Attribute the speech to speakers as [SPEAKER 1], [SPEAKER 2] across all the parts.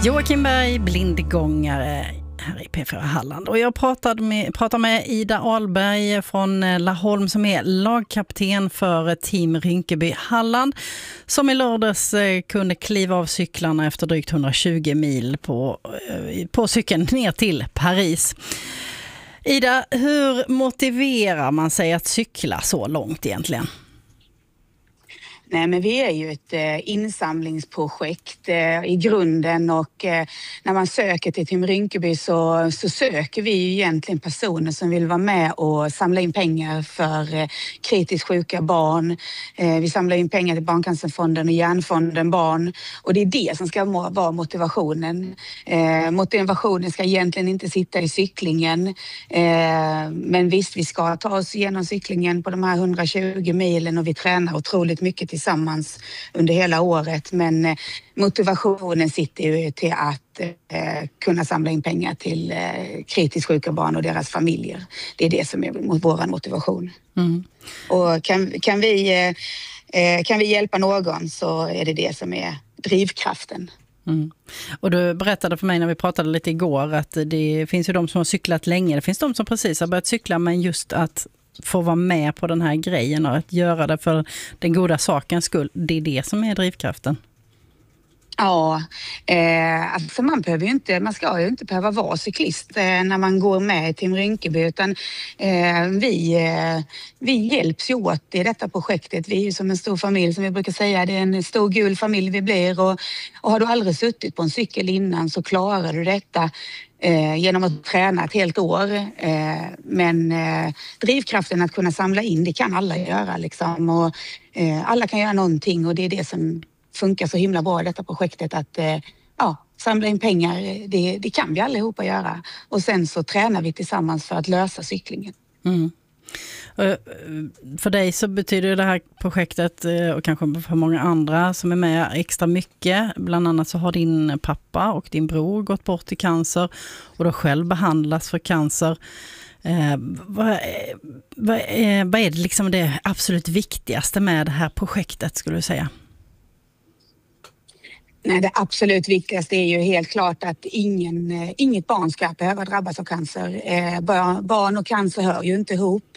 [SPEAKER 1] Joakim Berg, blindgångare här i P4 Halland. Och jag pratar med Ida Ahlberg från Laholm som är lagkapten för Team Rinkeby Halland, som i lördags kunde kliva av cyklarna efter drygt 120 mil på cykeln ner till Paris. Ida, hur motiverar man sig att cykla så långt egentligen?
[SPEAKER 2] Nej, men vi är ju ett insamlingsprojekt i grunden, och när man söker till Team Rinkeby så söker vi ju egentligen personer som vill vara med och samla in pengar för kritiskt sjuka barn. Vi samlar in pengar till Barncancerfonden och Hjärnfonden barn, och det är det som ska vara motivationen. Motivationen ska egentligen inte sitta i cyklingen, men visst, vi ska ta oss igenom cyklingen på de här 120 milen och vi tränar otroligt mycket tillsammans under hela året, men motivationen sitter ju till att kunna samla in pengar till kritiskt sjuka barn och deras familjer. Det är det som är vår motivation. Mm. Och kan vi hjälpa någon så är det som är drivkraften.
[SPEAKER 1] Mm. Och du berättade för mig när vi pratade lite igår att det finns ju de som har cyklat länge, det finns de som precis har börjat cykla, men just att få vara med på den här grejen och att göra det för den goda sakens skull, det är det som är drivkraften.
[SPEAKER 2] Ja, alltså man ska ju inte behöva vara cyklist när man går med i Team Rinkeby, utan vi hjälps ju åt i detta projektet. Vi är ju som en stor familj, som vi brukar säga. Det är en stor gul familj vi blir, och har du aldrig suttit på en cykel innan så klarar du detta genom att träna ett helt år. Men drivkraften att kunna samla in, det kan alla göra liksom, och alla kan göra någonting, och det är det som funkar så himla bra i detta projektet, att samla in pengar, det kan vi allihopa göra, och sen så tränar vi tillsammans för att lösa cyklingen. Mm.
[SPEAKER 1] För dig så betyder det här projektet, och kanske för många andra som är med, extra mycket. Bland annat så har din pappa och din bror gått bort i cancer och då själv behandlas för cancer. Vad är det liksom det absolut viktigaste med det här projektet, skulle du säga?
[SPEAKER 2] Nej, det absolut viktigaste är ju helt klart att inget barn ska behöva drabbas av cancer. Barn och cancer hör ju inte ihop.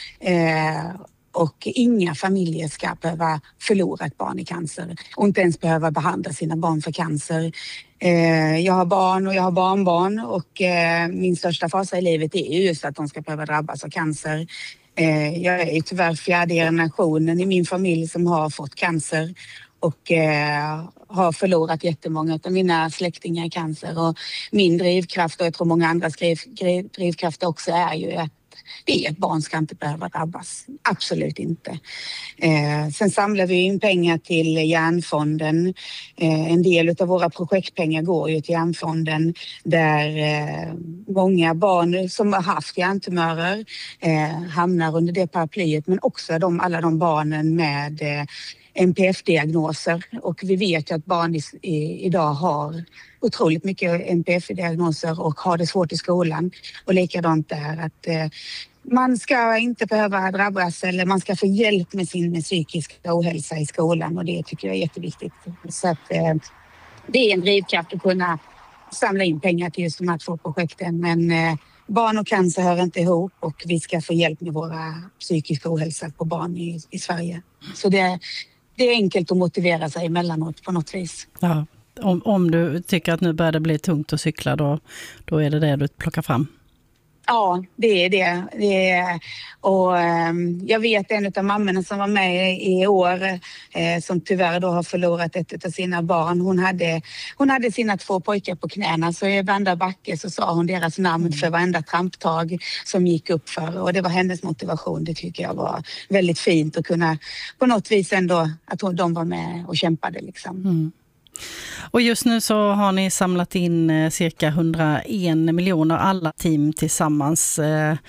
[SPEAKER 2] Och inga familjer ska behöva förlora ett barn i cancer och inte ens behöva behandla sina barn för cancer. Jag har barn och jag har barnbarn, och min största fasa i livet är ju just att de ska behöva drabbas av cancer. Jag är ju tyvärr 4:e generationen i min familj som har fått cancer och har förlorat jättemånga av mina släktingar i cancer. Och min drivkraft, och jag tror många andras drivkraft också, är ju att ett barn ska inte behöva drabbas. Absolut inte. Sen samlar vi in pengar till Hjärnfonden. En del av våra projektpengar går ju till Hjärnfonden, där många barn som har haft hjärntumörer hamnar under det paraplyet, men också alla de barnen med NPF-diagnoser, och vi vet ju att barn idag har otroligt mycket NPF-diagnoser och har det svårt i skolan, och likadant där att man ska inte behöva drabbas, eller man ska få hjälp med sin psykiska ohälsa i skolan, och det tycker jag är jätteviktigt. Så att det är en drivkraft att kunna samla in pengar till just de här 2 projekten, men barn och cancer hör inte ihop, och vi ska få hjälp med våra psykiska ohälsa på barn i Sverige. Så det är enkelt att motivera sig emellanåt på något vis.
[SPEAKER 1] Ja, om du tycker att nu börjar det bli tungt att cykla, då är det du plockar fram.
[SPEAKER 2] Ja, det är det. Och jag vet en av mammorna som var med i år, som tyvärr då har förlorat ett av sina barn. Hon hade sina 2 pojkar på knäna, så i varenda backe så sa hon deras namn för varenda tramptag som gick upp för. Och det var hennes motivation. Det tycker jag var väldigt fint, att kunna på något vis ändå att de var med och kämpade liksom. Mm.
[SPEAKER 1] Och just nu så har ni samlat in cirka 101 miljoner alla team tillsammans.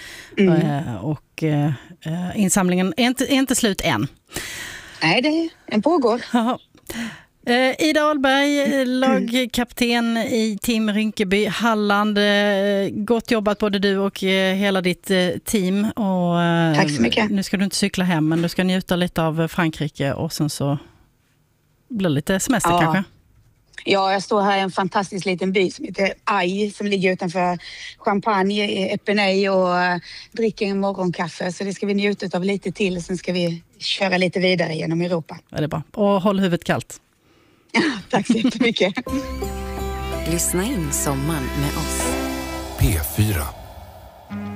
[SPEAKER 1] Och insamlingen är inte slut än.
[SPEAKER 2] Nej, den pågår.
[SPEAKER 1] Aha. Ida Ahlberg, lagkapten i Team Rinkeby Halland. Gott jobbat både du och hela ditt team. Och,
[SPEAKER 2] tack så mycket.
[SPEAKER 1] Nu ska du inte cykla hem, men du ska njuta lite av Frankrike, och sen så blir det lite semester kanske.
[SPEAKER 2] Ja, jag står här i en fantastisk liten by som heter Aj som ligger utanför Champagne, Epinay och dricker en morgonkaffe. Så det ska vi njuta av lite till. Sen ska vi köra lite vidare genom Europa.
[SPEAKER 1] Ja, det är bra. Och håll huvudet kallt.
[SPEAKER 2] Tack så jättemycket.
[SPEAKER 3] Lyssna in sommaren med oss.
[SPEAKER 4] P4.